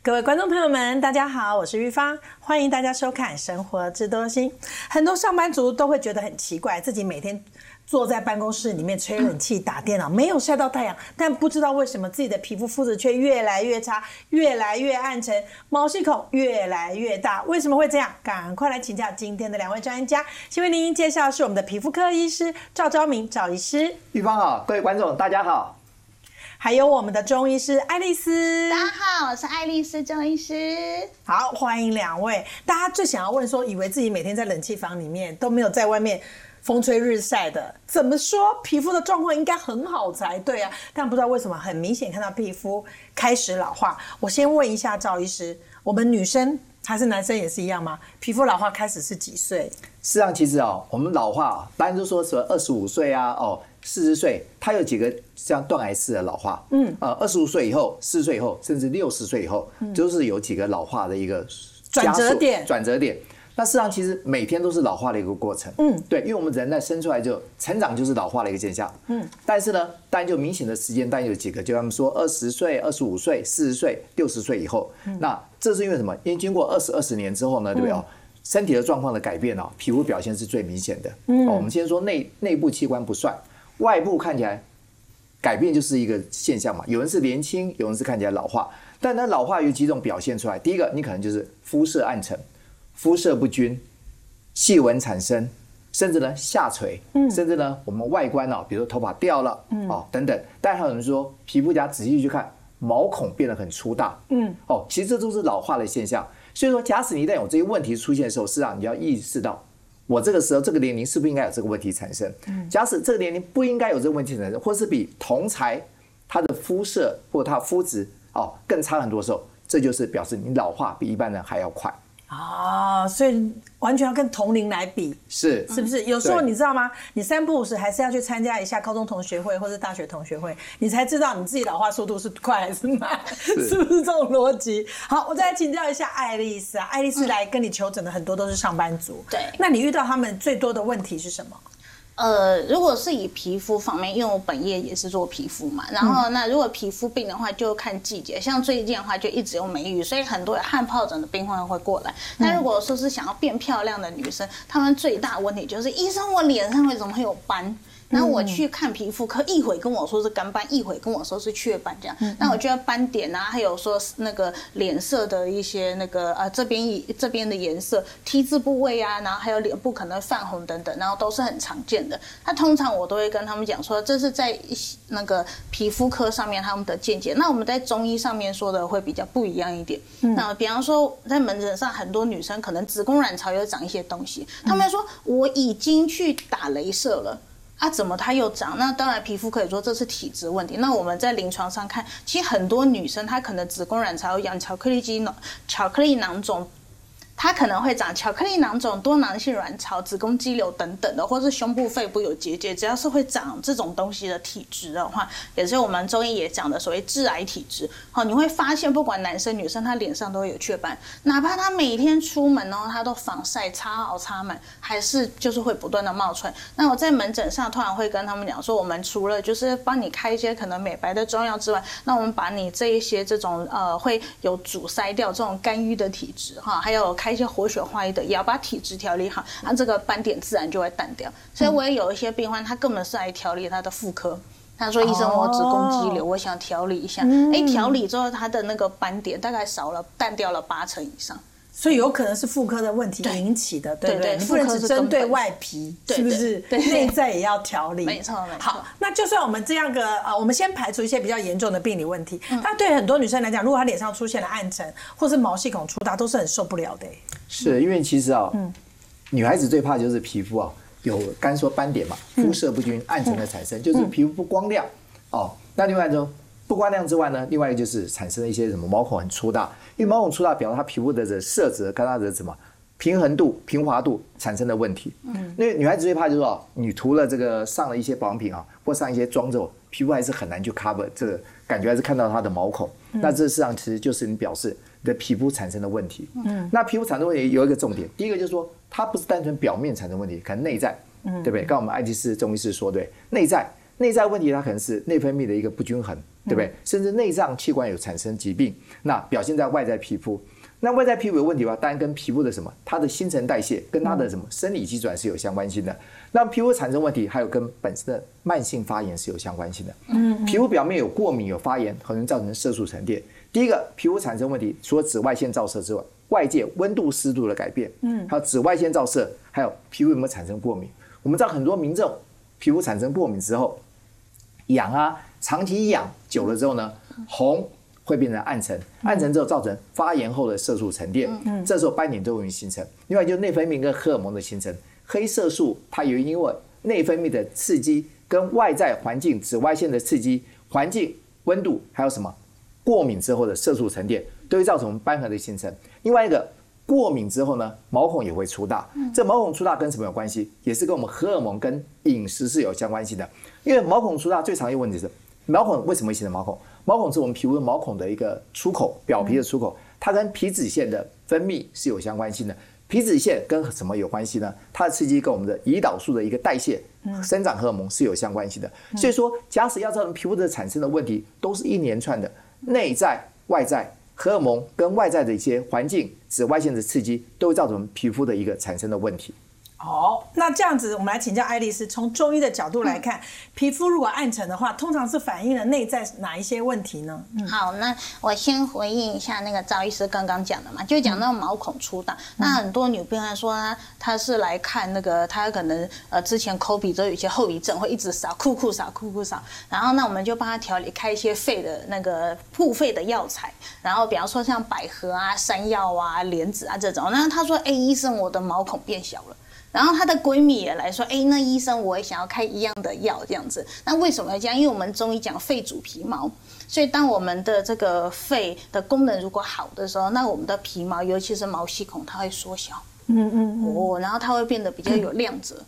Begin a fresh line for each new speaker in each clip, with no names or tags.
各位观众朋友们，大家好，我是玉芳，欢迎大家收看《生活知多心》。很多上班族都会觉得很奇怪，自己每天坐在办公室里面吹冷气、打电脑，没有晒到太阳，但不知道为什么自己的皮肤肤质却越来越差，越来越暗沉，毛细孔越来越大。为什么会这样？赶快来请教今天的两位专家。先为您介绍是我们的皮肤科医师赵昭明赵医师。
玉芳好，各位观众大家好。
还有我们的中医师爱丽丝。
大家好，我是爱丽丝中医师。
好，欢迎两位。大家最想要问说，以为自己每天在冷气房里面都没有在外面风吹日晒的，怎么说皮肤的状况应该很好才对啊？但不知道为什么很明显看到皮肤开始老化。我先问一下赵医师，我们女生还是男生也是一样吗？皮肤老化开始是几岁？
事实上，其实我们老化，当然就说什么25岁啊，40岁，它有几个像断崖式的老化。25岁以后、40岁以后，甚至60岁以后，就是有几个老化的一个
转折点。
那事实上，其实每天都是老化的一个过程。对，因为我们人在生出来就成长就是老化的一个现象。但是呢，当然就明显的时间，当然有几个，就他们说20岁、25岁、40岁、60岁以后。那这是因为什么？因为经过20年之后呢，对不对？身体的状况的改变皮肤表现是最明显的。我们先说内部器官不算，外部看起来改变就是一个现象嘛。有人是年轻，有人是看起来老化，但它老化有几种表现出来。第一个，你可能就是肤色暗沉、肤色不均、细纹产生，甚至呢下垂，甚至呢我们外观比如说头发掉了等等。但还有人说皮肤仔仔细去看，毛孔变得很粗大。其实这都是老化的现象。所以说，假使你一旦有这些问题出现的时候，事实上你要意识到，我这个时候这个年龄是不是应该有这个问题产生？假使这个年龄不应该有这个问题产生，或是比同才他的肤色或他的肤质更差很多的时候，这就是表示你老化比一般人还要快。
所以完全要跟同龄来比，是不是？有时候你知道吗？你3不5时还是要去参加一下高中同学会或者大学同学会，你才知道你自己老化速度是快还是慢，是不是这种逻辑？好，我再来请教一下爱丽丝啊，爱丽丝来跟你求诊的很多都是上班族，
对，
那你遇到他们最多的问题是什么？
如果是以皮肤方面，因为我本业也是做皮肤嘛，然后那如果皮肤病的话，就看季节，像最近的话就一直有梅雨，所以很多有汗疱疹的病患会过来。那如果说是想要变漂亮的女生，她们最大的问题就是医生，我脸上为什么会有斑？然后我去看皮肤科，一会跟我说是干斑，一会跟我说是雀斑，这样。那我觉得斑点啊，还有说那个脸色的一些那个这边的颜色 T 字部位啊，然后还有脸部可能泛红等等，然后都是很常见的。那通常我都会跟他们讲说，这是在那个皮肤科上面他们的见解。那我们在中医上面说的会比较不一样一点。那比方说在门诊上，很多女生可能子宫卵巢有长一些东西，他们说我已经去打雷射了。怎么它又长？那当然，皮肤可以说这是体质问题。那我们在临床上看，其实很多女生她可能子宫卵巢有养巧克力囊肿。它可能会长巧克力囊肿、多囊性卵巢、子宫肌瘤等等的，或是胸部、肺部有结节，只要是会长这种东西的体质的话，也是我们中医也讲的所谓致癌体质。你会发现不管男生女生，他脸上都会有雀斑，哪怕他每天出门他都防晒擦好擦满，还是就是会不断的冒出来。那我在门诊上突然会跟他们讲说，我们除了就是帮你开一些可能美白的中药之外，那我们把你这一些这种会有阻塞掉这种肝郁的体质还有开一些活血化瘀的，也要把体质调理好，这个斑点自然就会淡掉。所以我也有一些病患，他根本是来调理他的妇科。他说：“医生，我子宫肌瘤，我想调理一下。”调理之后，他的那个斑点大概淡掉了80%以上。
所以有可能是妇科的问题引起的，对不对？你不能只针对外皮，是不是？内在也要调理。
没错。
好，那就算我们这样我们先排除一些比较严重的病理问题，但对很多女生来讲，如果她脸上出现了暗沉，或是毛细孔粗大，都是很受不了的。
是因为其实女孩子最怕就是皮肤有刚说斑点嘛，肤色不均、暗沉的产生，就是皮肤不光亮那另外说不光亮之外呢，另外一个就是产生了一些什么毛孔很粗大，因为毛孔粗大表示它皮肤的色泽跟它的什么平衡度、平滑度产生的问题。那女孩子最怕就是你涂了这个上了一些保养品或上一些妆之后，皮肤还是很难去 cover 这个感觉，还是看到它的毛孔。那这实际上其实就是你表示你的皮肤产生的问题。那皮肤产生问题有一个重点，第一个就是说它不是单纯表面产生问题，可能内在，对不对？刚我们爱丽丝中医师说对，内在问题它可能是内分泌的一个不均衡， 对不对？甚至内脏器官有产生疾病，那表现在外在皮肤。那外在皮肤有问题的话，当然跟皮肤的什么，它的新陈代谢跟它的什么生理机转是有相关性的。那皮肤产生问题，还有跟本身的慢性发炎是有相关性的。皮肤表面有过敏、有发炎，可能造成色素沉淀。第一个，皮肤产生问题，除了紫外线照射之外，外界温度、湿度的改变，还有紫外线照射，还有皮肤有没有产生过敏？我们知道很多民众皮肤产生过敏之后，痒啊，长期痒久了之后呢，红。会变成暗沉，暗沉之后造成发炎后的色素沉淀，这时候斑点都容易形成。另外就是内分泌跟荷尔蒙的形成，黑色素它有因为内分泌的刺激跟外在环境紫外线的刺激、环境温度还有什么过敏之后的色素沉淀，都会造成斑痕的形成。另外一个过敏之后呢，毛孔也会粗大，这毛孔粗大跟什么有关系？也是跟我们荷尔蒙跟饮食是有相关性的。因为毛孔粗大最常有问题是毛孔为什么会形成毛孔？毛孔是我们皮肤的毛孔的一个出口，表皮的出口，它跟皮脂腺的分泌是有相关性的。皮脂腺跟什么有关系呢？它的刺激跟我们的胰岛素的一个代谢、生长荷尔蒙是有相关性的。所以说，假使要造成皮肤的产生的问题，都是一连串的内在、外在荷尔蒙跟外在的一些环境、紫外线的刺激，都会造成皮肤的一个产生的问题。
好，那这样子，我们来请教爱丽丝，从中医的角度来看，皮肤如果暗沉的话，通常是反映了内在哪一些问题呢？
好，那我先回应一下那个赵医师刚刚讲的嘛，就讲到毛孔粗大。那很多女病人说她是来看那个，她可能之前抠鼻之后有一些后遗症，会一直扫酷扫，然后那我们就帮她调理，开一些肺的那个护肺的药材，然后比方说像百合啊、山药啊、莲子啊这种。那她说，医生，我的毛孔变小了。然后她的闺蜜也来说，那医生我也想要开一样的药这样子。那为什么要这样？因为我们中医讲肺主皮毛，所以当我们的这个肺的功能如果好的时候，那我们的皮毛，尤其是毛细孔，它会缩小。然后它会变得比较有亮泽。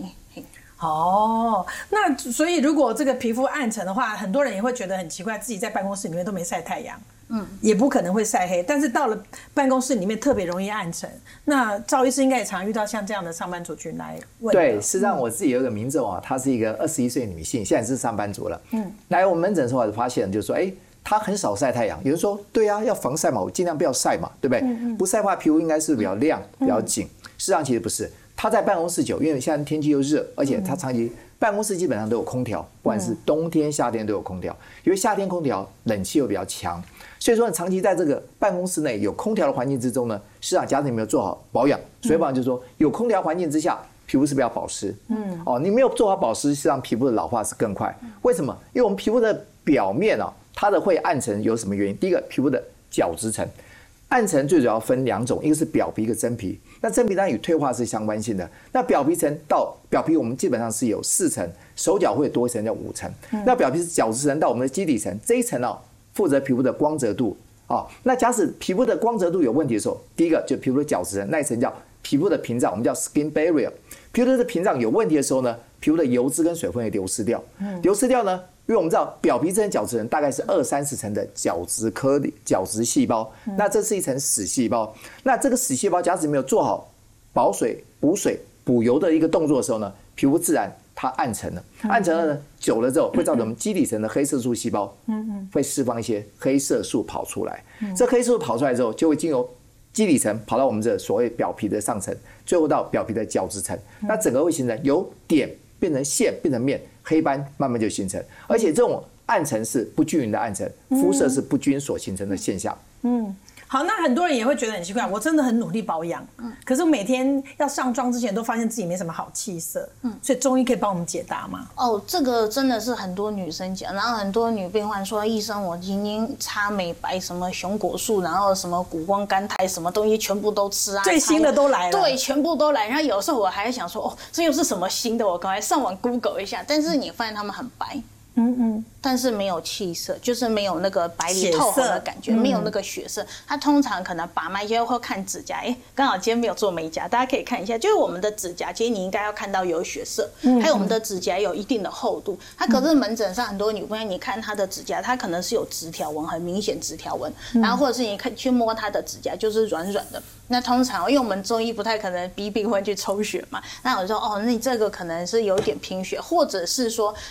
那所以如果这个皮肤暗沉的话，很多人也会觉得很奇怪，自己在办公室里面都没晒太阳。也不可能会晒黑，但是到了办公室里面特别容易暗沉。那赵医师应该也常遇到像这样的上班族群来问。
对，事实上我自己有一个民众啊，她是一个21岁女性，现在是上班族了。来我们门诊的时候我发现，就是说，她很少晒太阳。有人说，对啊，要防晒嘛，我尽量不要晒嘛，对不对？不晒的话，皮肤应该是比较亮、比较紧。事实上其实不是，她在办公室久，因为现在天气又热，而且她长期办公室基本上都有空调，不管是冬天、夏天都有空调，因为夏天空调冷气又比较强。所以说，你长期在这个办公室内有空调的环境之中呢，事实上，假如你没有做好保养，所以保养就是说，有空调环境之下，皮肤是不是要保湿？你没有做好保湿，实际上皮肤的老化是更快。为什么？因为我们皮肤的表面它的会暗沉有什么原因？第一个，皮肤的角质层，暗沉最主要分两种，一个是表皮，一个真皮。那真皮当然与退化是相关性的。那表皮层到表皮，我们基本上是有4层，手脚会多一层叫5层。那表皮是角质层到我们的基底层，这一层负责皮肤的光泽度。那假使皮肤的光泽度有问题的时候，第一个就皮肤的角质层，那一层叫皮肤的屏障，我们叫 skin barrier。皮肤的屏障有问题的时候呢，皮肤的油脂跟水分会流失掉。流失掉呢，因为我们知道表皮这层角质层大概是20-30层的角质颗粒、角质细胞，那这是一层死细胞。那这个死细胞假使没有做好保水、补水、补油的一个动作的时候呢，皮肤自然它暗沉了，暗沉了呢，久了之后会造成我们基底层的黑色素细胞，会释放一些黑色素跑出来。这黑色素跑出来之后，就会经由基底层跑到我们这所谓表皮的上层，最后到表皮的角质层。那整个会形成由点变成线，变成面，黑斑慢慢就形成。而且这种暗沉是不均匀的暗沉，肤色是不均所形成的现象。
好，那很多人也会觉得很奇怪，我真的很努力保养，可是每天要上妆之前都发现自己没什么好气色，所以中医可以帮我们解答吗？
这个真的是很多女生讲，然后很多女病患说，医生，我今天擦美白，什么熊果素，然后什么谷胱甘肽，什么东西全部都吃啊，
最新的都来了，
对，全部都来。然后有时候我还想说，这又是什么新的？我赶快上网 Google 一下，但是你发现他们很白。但是没有气色，就是没有那个白里透红的感觉，没有那个血色。它通常可能把脉就会看指甲，刚好今天没有做美甲，大家可以看一下，就是我们的指甲，其实你应该要看到有血色，还有我们的指甲有一定的厚度。它可是门诊上很多女朋友，你看她的指甲，它可能是有直条纹，很明显直条纹，然后或者是你看去摸她的指甲，就是软软的。那通常因为我们中医不太可能逼病患去抽血嘛，那我说那你这个可能是有点贫血，或者是说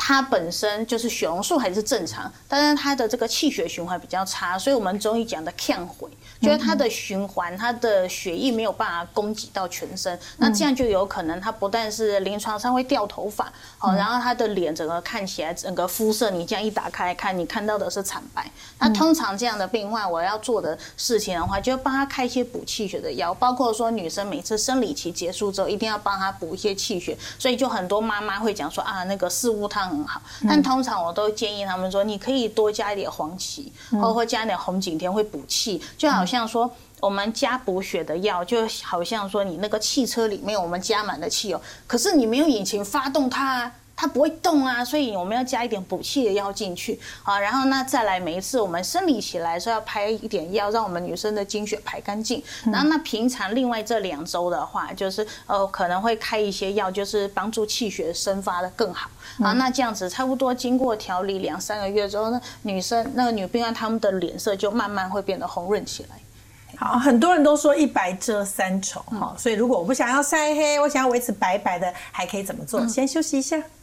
它本身就是血红素还是正常，但是它的这个气血循环比较差，所以我们中医讲的呛回，就是它的循环，它的血液没有办法供给到全身，那这样就有可能它不但是临床上会掉头发，然后它的脸整个看起来整个肤色，你这样一打开看，你看到的是惨白。那通常这样的病患，我要做的事情的话，就帮他开一些补气血的药，包括说女生每次生理期结束之后，一定要帮她补一些气血，所以就很多妈妈会讲说啊，那个四物汤很好，但通常我都建议他们说，你可以多加一点黄芪，或加一点红景天，会补气，就好像说我们加补血的药，就好像说你那个汽车里面我们加满了汽油，可是你没有引擎发动它它不会动啊，所以我们要加一点补气的药进去啊。然后那再来每一次我们生理期来的时候要排一点药，让我们女生的经血排干净。然后那平常另外这2周的话，就是可能会开一些药，就是帮助气血生发的更好啊。那这样子差不多经过调理2-3个月之后，那个女病患她们的脸色就慢慢会变得红润起来。
好，很多人都说一白遮三丑，所以如果我不想要晒黑，我想要维持白白的，还可以怎么做？先休息一下。